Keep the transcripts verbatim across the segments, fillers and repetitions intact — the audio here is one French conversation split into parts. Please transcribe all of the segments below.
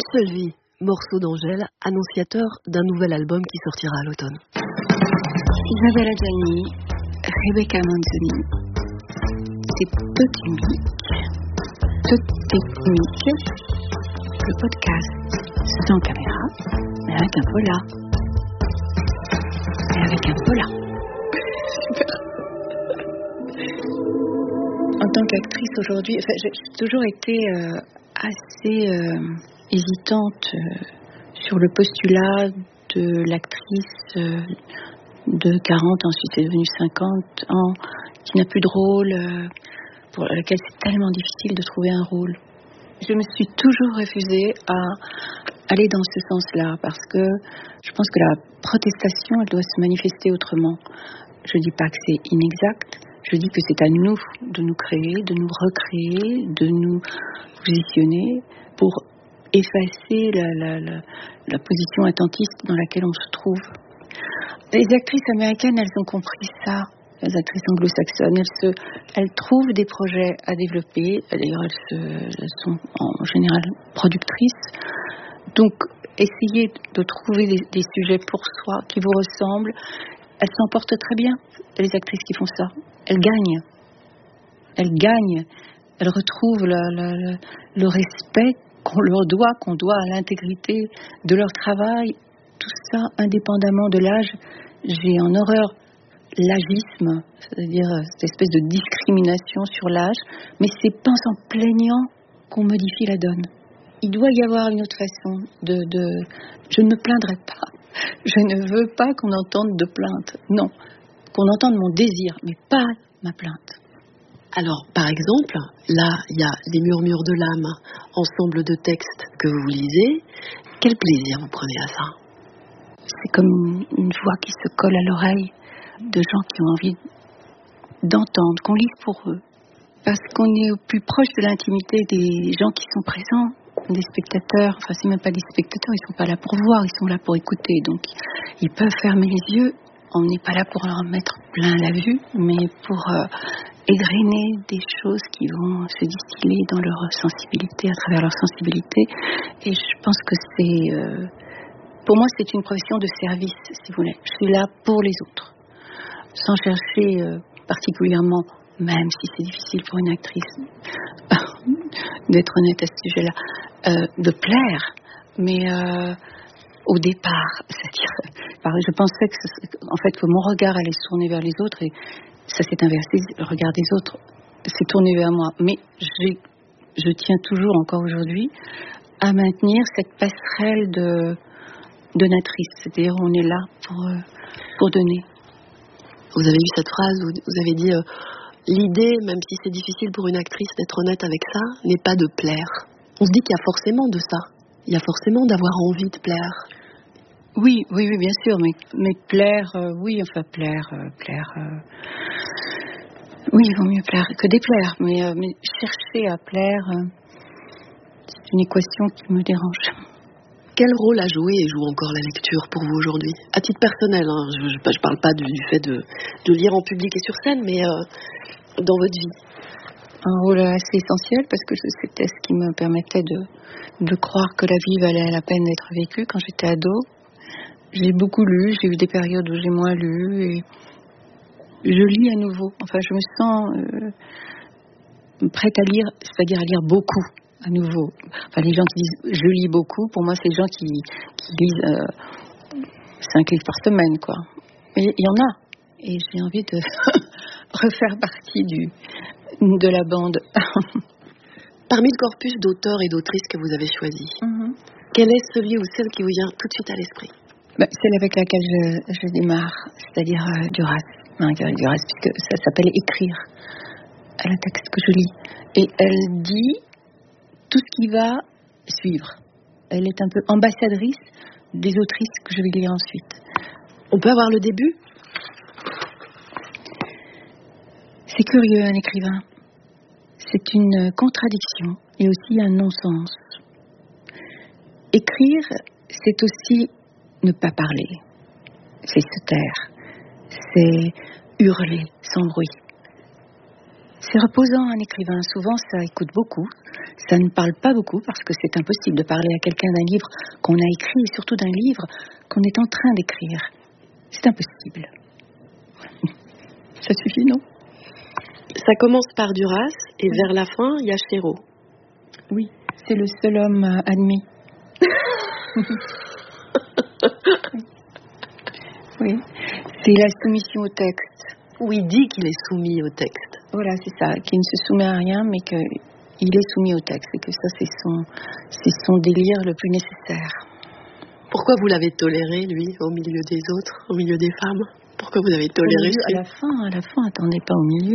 Une seule vie, morceau d'Angèle, annonciateur d'un nouvel album qui sortira à l'automne. Isabelle Adjani, Rebecca Manzoni, c'est tout unique, tout technique, le podcast sans caméra, mais avec un pola. Mais avec un pola. Super. En tant qu'actrice aujourd'hui, enfin, j'ai toujours été euh, assez euh, hésitante euh, sur le postulat de l'actrice euh, de quarante, ensuite est devenue cinquante ans, qui n'a plus de rôle, euh, pour laquelle c'est tellement difficile de trouver un rôle. Je me suis toujours refusée à aller dans ce sens-là, parce que je pense que la protestation, elle doit se manifester autrement. Je ne dis pas que c'est inexact, je dis que c'est à nous de nous créer, de nous recréer, de nous positionner pour effacer la, la, la, la position attentiste dans laquelle on se trouve. Les actrices américaines, elles ont compris ça. Les actrices anglo-saxonnes, elles, se, elles trouvent des projets à développer. D'ailleurs, elles, se, elles sont en général productrices. Donc, essayez de trouver des, des sujets pour soi qui vous ressemblent. Elles s'en portent très bien, les actrices qui font ça. Elles gagnent. Elles gagnent. Elles retrouvent la, la, la, le respect qu'on leur doit, qu'on doit à l'intégrité de leur travail. Tout ça, indépendamment de l'âge. J'ai en horreur l'agisme, c'est-à-dire cette espèce de discrimination sur l'âge, mais c'est pas en plaignant qu'on modifie la donne. Il doit y avoir une autre façon de... de... Je ne me plaindrai pas. Je ne veux pas qu'on entende de plainte. Non, qu'on entende mon désir, mais pas ma plainte. Alors, par exemple, là, il y a Les Murmures de l'âme, ensemble de textes que vous lisez. Quel plaisir vous prenez à ça? C'est comme une voix qui se colle à l'oreille de gens qui ont envie d'entendre, qu'on lise pour eux. Parce qu'on est au plus proche de l'intimité des gens qui sont présents, des spectateurs. Enfin, c'est même pas des spectateurs, ils sont pas là pour voir, ils sont là pour écouter. Donc, ils peuvent fermer les yeux. On n'est pas là pour leur mettre plein la vue, mais pour euh, égrener des choses qui vont se distiller dans leur sensibilité, à travers leur sensibilité. Et je pense que c'est... Euh, pour moi, c'est une profession de service, si vous voulez. Je suis là pour les autres. Sans chercher euh, particulièrement, même si c'est difficile pour une actrice d'être honnête à ce sujet-là, euh, de plaire, mais euh, au départ, c'est-à-dire, je pensais que, en fait, que mon regard allait se tourner vers les autres, et ça s'est inversé, le regard des autres s'est tourné vers moi. Mais j'ai, je tiens toujours, encore aujourd'hui, à maintenir cette passerelle de donatrice, c'est-à-dire on est là pour, euh, pour donner. Vous avez eu cette phrase où vous avez dit euh, l'idée, même si c'est difficile pour une actrice d'être honnête avec ça, n'est pas de plaire. On se dit qu'il y a forcément de ça. Il y a forcément d'avoir envie de plaire. Oui, oui, oui, bien sûr, mais, mais plaire, euh, oui, enfin plaire, euh, plaire. Euh, oui, il vaut mieux plaire que déplaire, mais, euh, mais chercher à plaire, euh, c'est une équation qui me dérange. Quel rôle a joué et joue encore la lecture pour vous aujourd'hui? À titre personnel, hein, je ne parle pas du, du fait de, de lire en public et sur scène, mais euh, dans votre vie. Un rôle assez essentiel, parce que c'était ce qui me permettait de, de croire que la vie valait la peine d'être vécue quand j'étais ado. J'ai beaucoup lu, j'ai eu des périodes où j'ai moins lu, et je lis à nouveau. Enfin, je me sens euh, prête à lire, c'est-à-dire à lire beaucoup. À nouveau. Enfin, les gens qui disent je lis beaucoup, pour moi, c'est les gens qui, qui lisent euh, cinq livres par semaine, quoi. Mais il y en a. Et j'ai envie de refaire partie du, de la bande. Parmi le corpus d'auteurs et d'autrices que vous avez choisi, mm-hmm. quel est celui ou celle qui vous vient tout de suite à l'esprit? Ben, celle avec laquelle je, je démarre, c'est-à-dire euh, Duras, Marguerite Duras, puisque ça s'appelle Écrire. Elle a un texte que je lis. Et elle dit tout ce qui va suivre. Elle est un peu ambassadrice des autrices que je vais lire ensuite. On peut avoir le début? C'est curieux, un écrivain. C'est une contradiction et aussi un non-sens. Écrire, c'est aussi ne pas parler. C'est se taire. C'est hurler sans bruit. C'est reposant un écrivain. Souvent, ça écoute beaucoup. Ça ne parle pas beaucoup parce que c'est impossible de parler à quelqu'un d'un livre qu'on a écrit et surtout d'un livre qu'on est en train d'écrire. C'est impossible. Ça suffit, non? Ça commence par Duras et vers la fin, il y a Chéreau. Oui, c'est le seul homme euh, admis. Oui, c'est la soumission au texte. Où il dit qu'il est soumis au texte. Voilà, c'est ça, qu'il ne se soumet à rien, mais qu'il est soumis au texte et que ça, c'est son, c'est son délire le plus nécessaire. Pourquoi vous l'avez toléré, lui, au milieu des autres, au milieu des femmes? Pourquoi vous avez toléré milieu, à la fin, à la fin, attendez pas au milieu.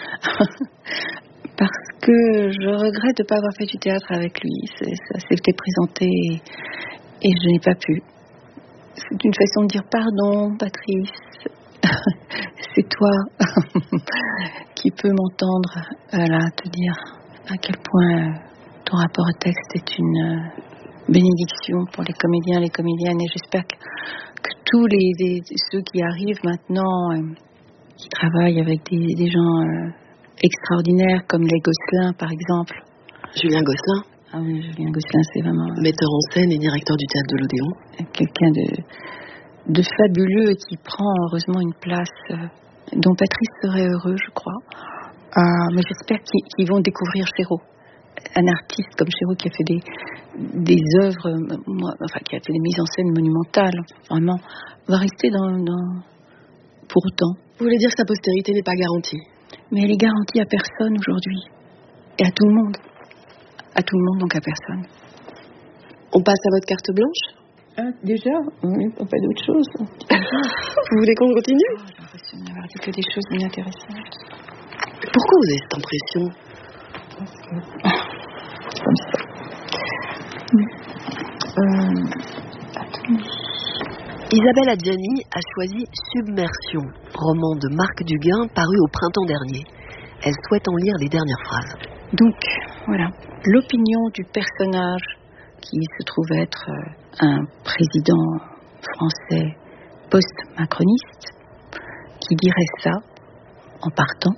Parce que je regrette de ne pas avoir fait du théâtre avec lui. C'est, ça s'était présenté et, et je n'ai pas pu. C'est une façon de dire pardon, Patrice. C'est toi qui peux m'entendre là, te dire à quel point ton rapport au texte est une bénédiction pour les comédiens, les comédiennes, et j'espère que, que tous les, les ceux qui arrivent maintenant, euh, qui travaillent avec des, des gens euh, extraordinaires comme les Gosselin par exemple. Julien Gosselin. Ah oui, Julien Gosselin, c'est vraiment metteur en scène et directeur du théâtre de l'Odéon. Quelqu'un de de fabuleux et qui prend heureusement une place euh, dont Patrice serait heureux, je crois. Euh, mais j'espère qu'ils, qu'ils vont découvrir Chéreau. Un artiste comme Chéreau qui a fait des, des œuvres, euh, moi, enfin qui a fait des mises en scène monumentales, vraiment, va rester dans, dans... pour autant. Vous voulez dire que sa postérité n'est pas garantie? Mais elle est garantie à personne aujourd'hui. Et à tout le monde. À tout le monde, donc à personne. On passe à votre carte blanche? Ah, déjà? Oui, pas d'autre chose. Vous voulez qu'on continue? Oh, j'ai l'impression d'avoir dit que des choses inintéressantes. Pourquoi vous avez cette impression? Comme ça. Euh... Isabelle Adjani a choisi Submersion, roman de Marc Duguin paru au printemps dernier. Elle souhaite en lire les dernières phrases. Donc, voilà, l'opinion du personnage qui se trouve être un président français post-macroniste, qui dirait ça en partant.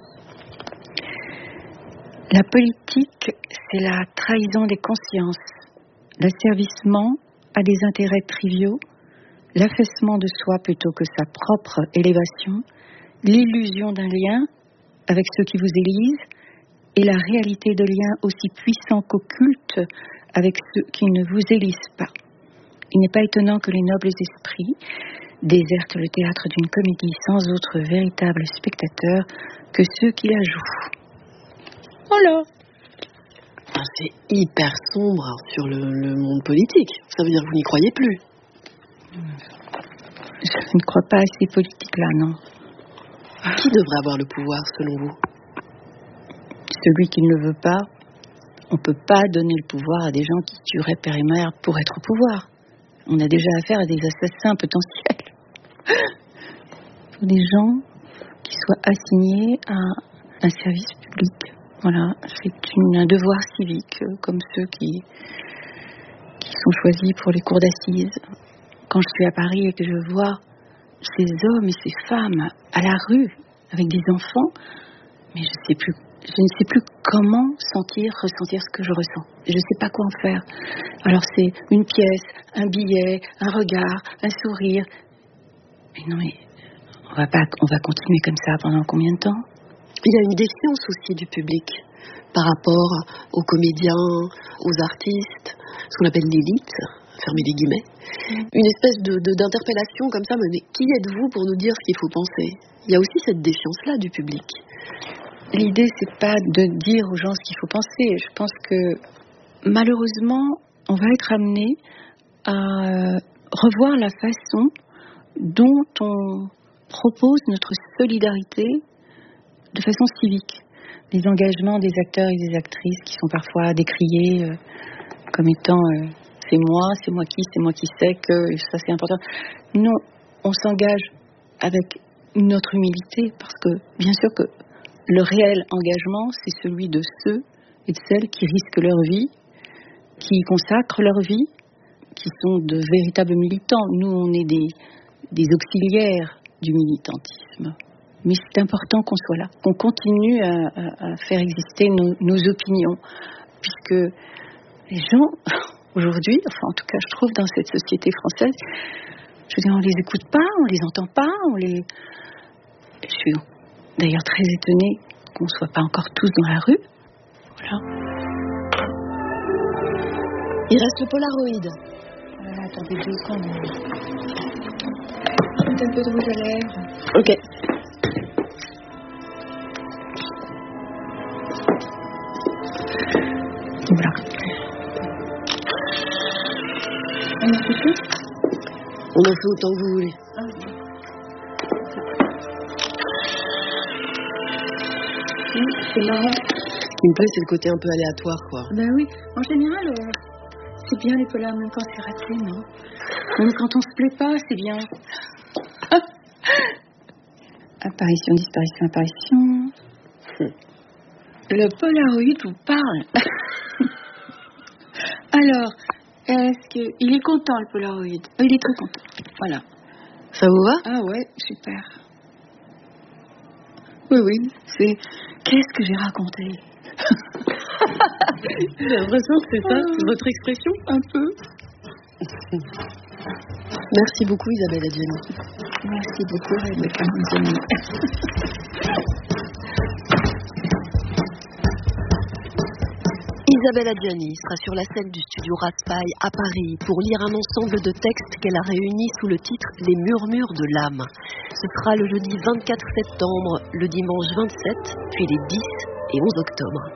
La politique, c'est la trahison des consciences, l'asservissement à des intérêts triviaux, l'affaissement de soi plutôt que sa propre élévation, l'illusion d'un lien avec ceux qui vous élisent et la réalité de liens aussi puissants qu'occultes avec ceux qui ne vous élisent pas. Il n'est pas étonnant que les nobles esprits désertent le théâtre d'une comédie sans autre véritable spectateur que ceux qui la jouent. Voilà. Ah, c'est hyper sombre sur le, le monde politique. Ça veut dire que vous n'y croyez plus. Je ne crois pas à ces politiques-là, non. Qui devrait avoir le pouvoir, selon vous? Celui qui ne le veut pas. On ne peut pas donner le pouvoir à des gens qui tueraient père et mère pour être au pouvoir. On a déjà affaire à des assassins potentiels. Il faut des gens qui soient assignés à un service public. Voilà, c'est une, un devoir civique, comme ceux qui, qui sont choisis pour les cours d'assises. Quand je suis à Paris et que je vois ces hommes et ces femmes à la rue avec des enfants, mais je sais plus, je ne sais plus comment sentir, ressentir ce que je ressens. Je ne sais pas quoi en faire. Alors c'est une pièce, un billet, un regard, un sourire. Mais non, mais on va pas, on va continuer comme ça pendant combien de temps? Il y a une défiance aussi du public par rapport aux comédiens, aux artistes, ce qu'on appelle l'élite, fermez les guillemets. Mmh. Une espèce de, de, d'interpellation comme ça, mais qui êtes-vous pour nous dire ce qu'il faut penser? Il y a aussi cette défiance-là du public. L'idée, c'est pas de dire aux gens ce qu'il faut penser. Je pense que malheureusement, on va être amené à revoir la façon dont on propose notre solidarité de façon civique. Les engagements des acteurs et des actrices qui sont parfois décriés euh, comme étant euh, c'est moi, c'est moi qui, c'est moi qui sais que ça c'est important. Non, on s'engage avec notre humilité parce que bien sûr que le réel engagement c'est celui de ceux et de celles qui risquent leur vie, qui consacrent leur vie, qui sont de véritables militants. Nous on est des, des auxiliaires du militantisme. Mais c'est important qu'on soit là, qu'on continue à, à, à faire exister nos, nos opinions, puisque les gens, aujourd'hui, enfin en tout cas je trouve dans cette société française, je veux dire, on les écoute pas, on les entend pas, on les... Je suis d'ailleurs très étonnée qu'on ne soit pas encore tous dans la rue. Voilà. Il reste le Polaroid. Voilà, attendez deux secondes. Je mets un peu de rouge à lèvres. Ok. Voilà. On en fait tout ? On en fait autant que vous voulez. Ah. Oui, c'est marrant. Ce qui me plaît, c'est le côté un peu aléatoire, quoi. Ben oui, en général, euh, c'est bien les polars, même quand c'est raté, non ? Même quand on se plaît pas, c'est bien. Apparition, disparition, apparition. Le Polaroid vous parle. Alors, est-ce que... Il est content, le Polaroid. Il est très content. Voilà. Ça vous va ? Ah ouais, super. Oui, oui, c'est... Qu'est-ce que j'ai raconté ? J'ai l'impression que c'est ça, c'est votre expression ? Un peu. Merci beaucoup, Isabelle Adjani. Merci beaucoup, Rebecca Manzoni. Isabelle Adjani sera sur la scène du studio Raspail à Paris pour lire un ensemble de textes qu'elle a réunis sous le titre Les murmures de l'âme. Ce sera le jeudi vingt-quatre septembre, le dimanche vingt-sept, puis les dix et onze octobre.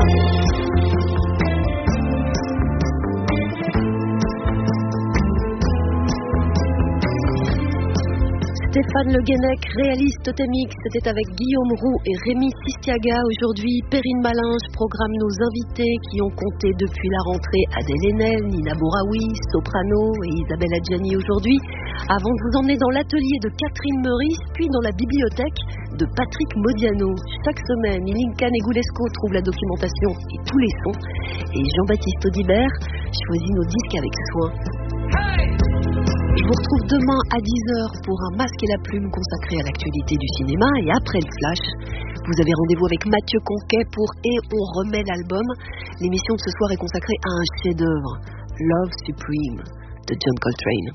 Stéphane Le Guenec, réaliste totémique, c'était avec Guillaume Roux et Rémi Sistiaga. Aujourd'hui, Perrine Malinge programme nos invités qui ont compté depuis la rentrée Adèle Haenel, Nina Bouraoui, Soprano et Isabelle Adjani aujourd'hui, avant de vous emmener dans l'atelier de Catherine Meurice, puis dans la bibliothèque de Patrick Modiano. Chaque semaine, Ilinkan et Goulesco trouvent la documentation et tous les sons, et Jean-Baptiste Audibert choisit nos disques avec soin. Je vous retrouve demain à dix heures pour un Masque et la Plume consacré à l'actualité du cinéma. Et après le flash, vous avez rendez-vous avec Mathieu Conquet pour Et on remet l'album. L'émission de ce soir est consacrée à un chef-d'œuvre, Love Supreme de John Coltrane.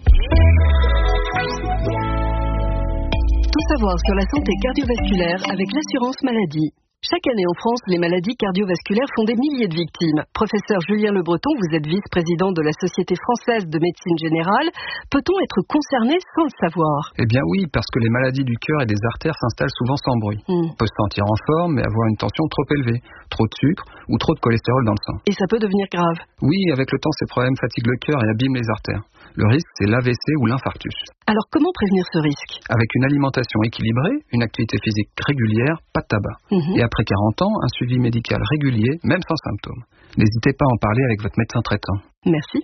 Tout savoir sur la santé cardiovasculaire avec l'assurance maladie. Chaque année en France, les maladies cardiovasculaires font des milliers de victimes. Professeur Julien Le Breton, vous êtes vice-président de la Société française de médecine générale. Peut-on être concerné sans le savoir ? Eh bien oui, parce que les maladies du cœur et des artères s'installent souvent sans bruit. Mmh. On peut se sentir en forme, mais avoir une tension trop élevée, trop de sucre ou trop de cholestérol dans le sang. Et ça peut devenir grave. Oui, avec le temps, ces problèmes fatiguent le cœur et abîment les artères. Le risque, c'est l'A V C ou l'infarctus. Alors comment prévenir ce risque ? Avec une alimentation équilibrée, une activité physique régulière, pas de tabac. Mmh. Et après quarante ans, un suivi médical régulier, même sans symptômes. N'hésitez pas à en parler avec votre médecin traitant. Merci.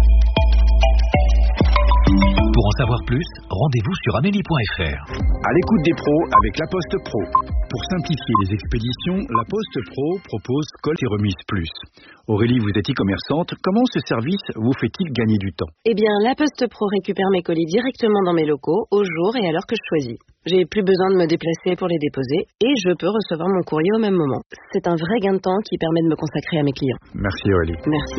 Pour en savoir plus, rendez-vous sur amélie point f r. À l'écoute des pros avec La Poste Pro. Pour simplifier les expéditions, La Poste Pro propose Colt et Remise Plus. Aurélie, vous êtes e-commerçante. Comment ce service vous fait-il gagner du temps ? Eh bien, La Poste Pro récupère mes colis directement dans mes locaux, au jour et à l'heure que je choisis. J'ai plus besoin de me déplacer pour les déposer et je peux recevoir mon courrier au même moment. C'est un vrai gain de temps qui permet de me consacrer à mes clients. Merci Aurélie. Merci.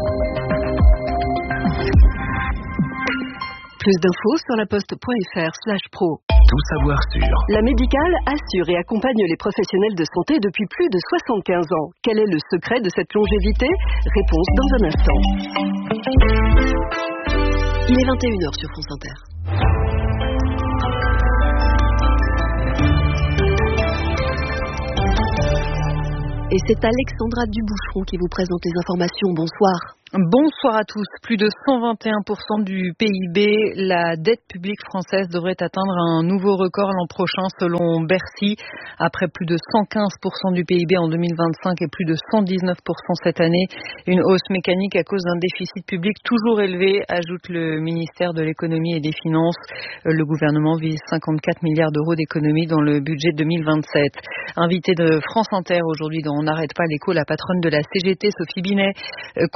Plus d'infos sur laposte point f r slash pro. Tout savoir sur. La médicale assure et accompagne les professionnels de santé depuis plus de soixante-quinze ans. Quel est le secret de cette longévité ? Réponse dans un instant. Il est vingt et une heures sur France Inter. Et c'est Alexandra Duboucheron qui vous présente les informations. Bonsoir. Bonsoir à tous. Plus de cent vingt et un pour cent du P I B, la dette publique française devrait atteindre un nouveau record l'an prochain selon Bercy. Après plus de cent quinze pour cent du P I B en deux mille vingt-cinq et plus de cent dix-neuf pour cent cette année. Une hausse mécanique à cause d'un déficit public toujours élevé, ajoute le ministère de l'économie et des finances. Le gouvernement vise cinquante-quatre milliards d'euros d'économies dans le budget deux mille vingt-sept. Invitée de France Inter aujourd'hui dans On n'arrête pas l'écho, la patronne de la C G T, Sophie Binet, conseille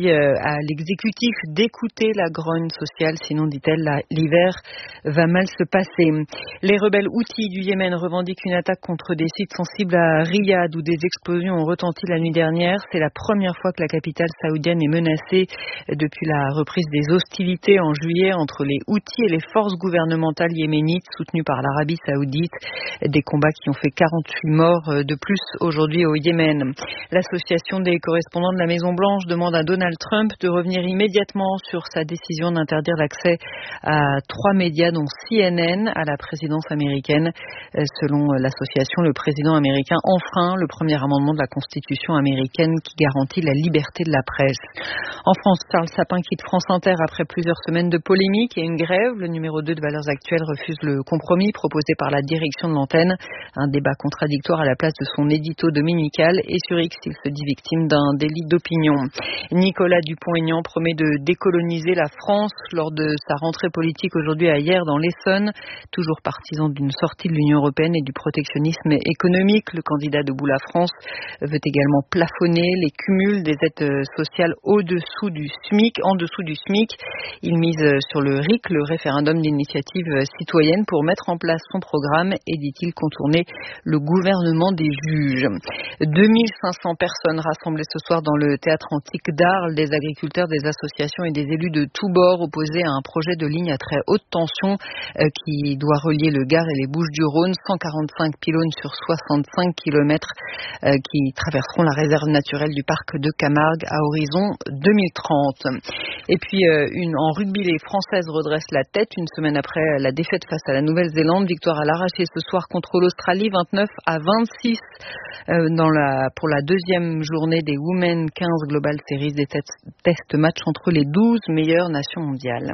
euh, à l'exécutif d'écouter la grogne sociale, sinon, dit-elle, la, l'hiver va mal se passer. Les rebelles houthis du Yémen revendiquent une attaque contre des sites sensibles à Riyad où des explosions ont retenti la nuit dernière. C'est la première fois que la capitale saoudienne est menacée depuis la reprise des hostilités en juillet entre les houthis et les forces gouvernementales yéménites soutenues par l'Arabie saoudite. Des combats qui ont fait quarante-huit morts de plus aujourd'hui au Yémen. L'association des correspondants de la Maison-Blanche demande à Donald Trump de revenir immédiatement sur sa décision d'interdire l'accès à trois médias dont C N N à la présidence américaine. Selon l'association, le président américain enfreint le premier amendement de la Constitution américaine qui garantit la liberté de la presse. En France, Charles Sapin quitte France Inter après plusieurs semaines de polémiques et une grève. Le numéro deux de Valeurs Actuelles refuse le compromis proposé par la direction de l'antenne. Un débat contradictoire à la place de son édito dominical et sur X, il se dit victime d'un délit d'opinion. Nicolas Dupont-Aignan promet de décoloniser la France lors de sa rentrée politique aujourd'hui à hier dans l'Essonne. Toujours partisan d'une sortie de l'Union européenne et du protectionnisme économique, le candidat Debout la France veut également plafonner les cumuls des aides sociales au-dessous du SMIC, en dessous du SMIC. Il mise sur le R I C, le référendum d'initiative citoyenne, pour mettre en place son programme et, dit-il, contourner le gouvernement des juges. deux mille cinq cents personnes rassemblées ce soir dans le théâtre antique d'Arles, des agriculteurs, des associations et des élus de tous bords opposés à un projet de ligne à très haute tension euh, qui doit relier le Gard et les Bouches-du-Rhône, cent quarante-cinq pylônes sur soixante-cinq kilomètres euh, qui traverseront la réserve naturelle du parc de Camargue à horizon deux mille trente. Et puis euh, une, en rugby, les Françaises redressent la tête une semaine après la défaite face à la Nouvelle-Zélande. Victoire à l'arraché ce soir contre l'Australie, vingt-neuf à vingt-six euh, dans la, pour la deuxième journée des Women quinze Global Series, des test, test matchs entre les douze meilleures nations mondiales.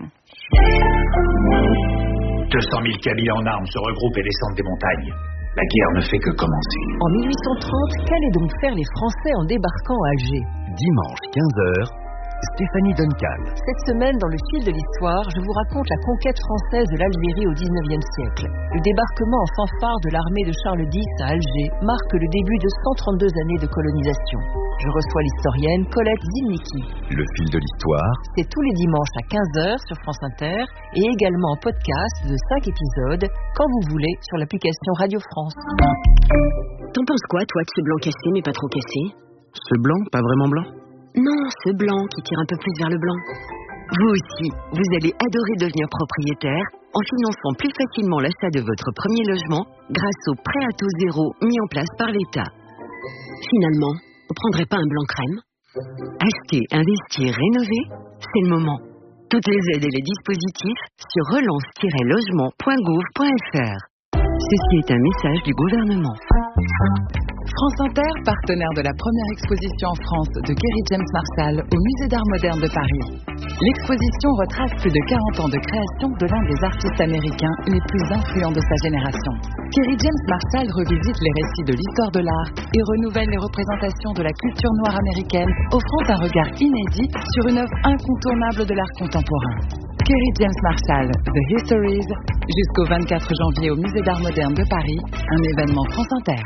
deux cent mille Kabyles en armes se regroupent et descendent des montagnes. La guerre ne fait que commencer. En mille huit cent trente, qu'allaient donc faire les Français en débarquant à Alger ? Dimanche quinze heures, Stéphanie Duncan. Cette semaine, dans le fil de l'histoire, je vous raconte la conquête française de l'Algérie au dix-neuvième siècle. Le débarquement en fanfare de l'armée de Charles dix à Alger marque le début de cent trente-deux années de colonisation. Je reçois l'historienne Colette Zilnicki. Le fil de l'histoire, c'est tous les dimanches à quinze heures sur France Inter et également en podcast de cinq épisodes quand vous voulez sur l'application Radio France. T'en penses quoi, toi, de ce blanc cassé mais pas trop cassé ? Ce blanc, pas vraiment blanc ? Non, ce blanc qui tire un peu plus vers le blanc. Vous aussi, vous allez adorer devenir propriétaire en finançant plus facilement l'achat de votre premier logement grâce au prêt à taux zéro mis en place par l'État. Finalement, vous ne prendrez pas un blanc crème ? Acheter, investir, rénover, c'est le moment. Toutes les aides et les dispositifs sur relance tiret logement point gouv point f r. Ceci est un message du gouvernement. France Inter, partenaire de la première exposition en France de Kerry James Marshall au Musée d'Art Moderne de Paris. L'exposition retrace plus de quarante ans de création de l'un des artistes américains les plus influents de sa génération. Kerry James Marshall revisite les récits de l'histoire de l'art et renouvelle les représentations de la culture noire américaine, offrant un regard inédit sur une œuvre incontournable de l'art contemporain. Kerry James Marshall, The Histories, jusqu'au vingt-quatre janvier au Musée d'Art Moderne de Paris, un événement France Inter.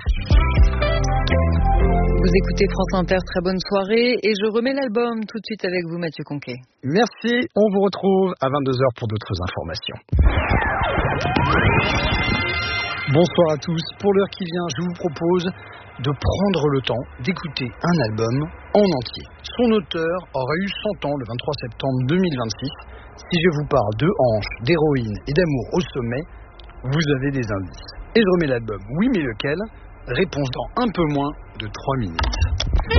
Vous écoutez France Inter, très bonne soirée, et je remets l'album tout de suite avec vous, Mathieu Conquet. Merci, on vous retrouve à vingt-deux heures pour d'autres informations. Bonsoir à tous, pour l'heure qui vient, je vous propose de prendre le temps d'écouter un album en entier. Son auteur aurait eu cent ans le vingt-trois septembre deux mille vingt-six. Si je vous parle de hanches, d'héroïne et d'amour au sommet, vous avez des indices. Et je remets l'album, oui mais lequel ? Réponse dans un peu moins de trois minutes.